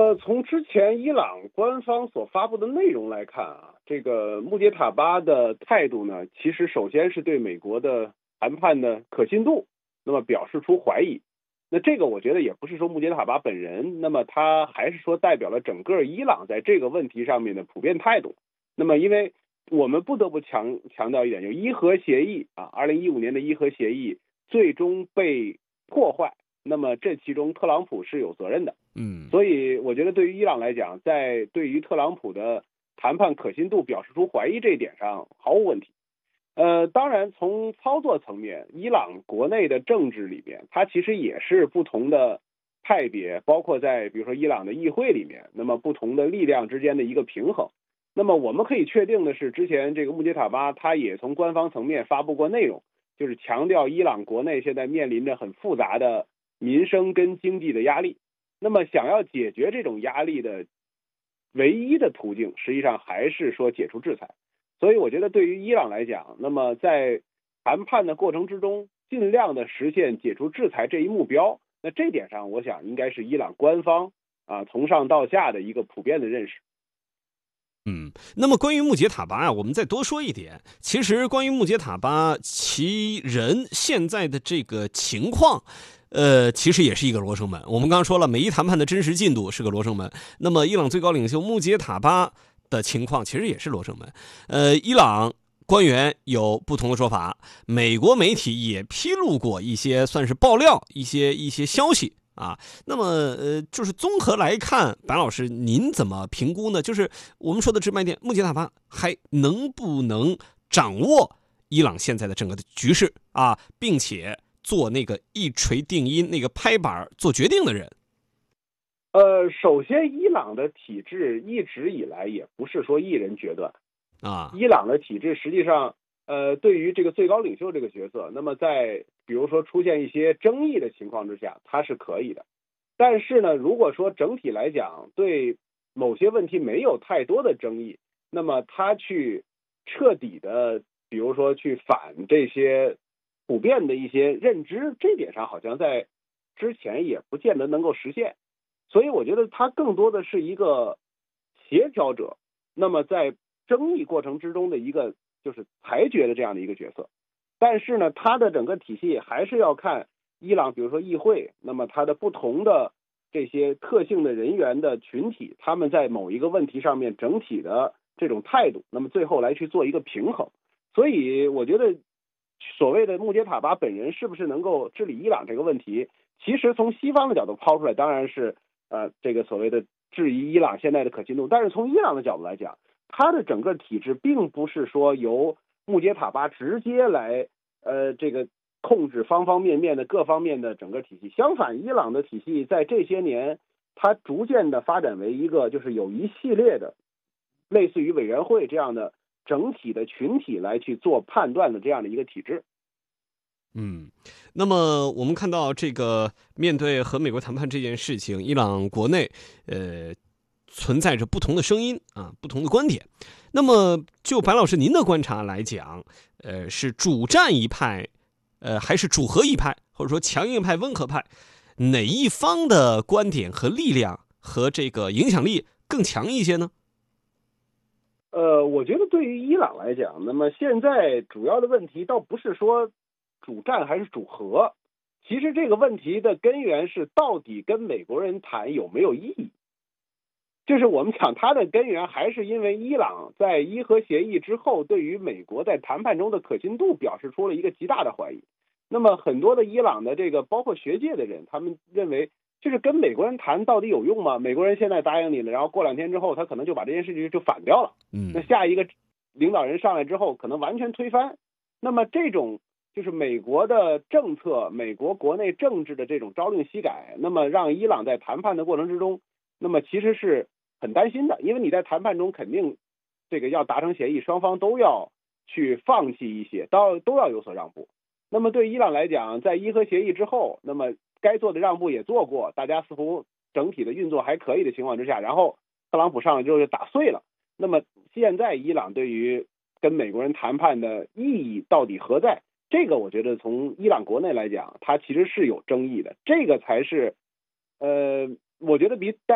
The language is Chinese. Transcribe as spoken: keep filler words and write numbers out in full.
呃，从之前伊朗官方所发布的内容来看啊，这个穆杰塔巴的态度呢，其实首先是对美国的谈判的可信度，那么表示出怀疑。那这个我觉得也不是说穆杰塔巴本人，那么他还是说代表了整个伊朗在这个问题上面的普遍态度。那么因为我们不得不强强调一点，就伊核协议啊，二零一五年的伊核协议最终被破坏，那么这其中特朗普是有责任的。 嗯， 所以我觉得对于伊朗来讲，在对于特朗普的谈判可信度表示出怀疑这一点上毫无问题。呃，当然从操作层面，伊朗国内的政治里面，它其实也是不同的派别，包括在比如说伊朗的议会里面，那么不同的力量之间的一个平衡。那么我们可以确定的是，之前这个穆杰塔巴他也从官方层面发布过内容，就是强调伊朗国内现在面临着很复杂的民生跟经济的压力。那么想要解决这种压力的唯一的途径，实际上还是说解除制裁。所以我觉得对于伊朗来讲，那么在谈判的过程之中，尽量的实现解除制裁这一目标，那这点上我想应该是伊朗官方啊从上到下的一个普遍的认识。 嗯，那么关于穆杰塔巴啊，我们再多说一点。其实关于穆杰塔巴其人现在的这个情况，呃，其实也是一个罗生门。我们刚刚说了，美伊谈判的真实进度是个罗生门。那么伊朗最高领袖穆杰塔巴的情况其实也是罗生门。呃，伊朗官员有不同的说法，美国媒体也披露过一些算是爆料，一些一些消息。啊，那么呃，就是综合来看，白老师您怎么评估呢？就是我们说的直白点，穆杰塔巴还能不能掌握伊朗现在的整个的局势啊，并且做那个一锤定音、那个拍板做决定的人？ 呃，首先，伊朗的体制一直以来也不是说一人决断啊， 伊朗的体制实际上。呃，对于这个最高领袖这个角色，那么在比如说出现一些争议的情况之下，他是可以的。但是呢，如果说整体来讲对某些问题没有太多的争议，那么他去彻底的，比如说去反这些普遍的一些认知，这点上好像在之前也不见得能够实现。所以我觉得他更多的是一个协调者，那么在争议过程之中的一个。就是裁决的这样的一个角色，但是呢，它的整个体系还是要看伊朗，比如说议会，那么它的不同的这些特性的人员的群体，他们在某一个问题上面整体的这种态度，那么最后来去做一个平衡。所以我觉得，所谓的穆杰塔巴本人是不是能够治理伊朗这个问题，其实从西方的角度抛出来，当然是呃这个所谓的质疑伊朗现在的可信度，但是从伊朗的角度来讲。它的整个体制并不是说由穆杰塔巴直接来呃这个控制方方面面的各方面的整个体系，相反，伊朗的体系在这些年它逐渐的发展为一个就是有一系列的类似于委员会这样的整体的群体来去做判断的这样的一个体制。 嗯，那么我们看到这个面对和美国谈判这件事情，伊朗国内呃。存在着不同的声音啊，不同的观点。那么，就白老师您的观察来讲，呃，是主战一派，呃，还是主和一派，或者说强硬派、温和派，哪一方的观点和力量和这个影响力更强一些呢？ 呃，我觉得对于伊朗来讲，那么现在主要的问题倒不是说主战还是主和，其实这个问题的根源是到底跟美国人谈有没有意义。就是我们讲它的根源还是因为伊朗在伊核协议之后，对于美国在谈判中的可信度表示出了一个极大的怀疑。那么很多的伊朗的这个包括学界的人，他们认为就是跟美国人谈到底有用吗？美国人现在答应你了，然后过两天之后他可能就把这件事情就反掉了。 嗯， 那下一个领导人上来之后可能完全推翻。那么这种就是美国的政策，美国国内政治的这种朝令夕改，那么让伊朗在谈判的过程之中，那么其实是很担心的，因为你在谈判中肯定这个要达成协议，双方都要去放弃一些，都都要有所让步。那么对伊朗来讲，在伊核协议之后，那么该做的让步也做过，大家似乎整体的运作还可以的情况之下，然后特朗普上来之后就打碎了。那么现在伊朗对于跟美国人谈判的意义到底何在？这个我觉得从伊朗国内来讲，它其实是有争议的，这个才是呃，我觉得比